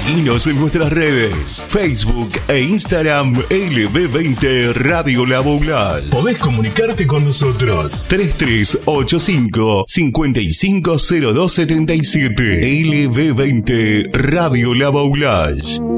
Seguinos en nuestras redes, Facebook e Instagram LB20 Radio La Boulal. Podés comunicarte con nosotros. 3385-550277. LB20 Radio La Boulal.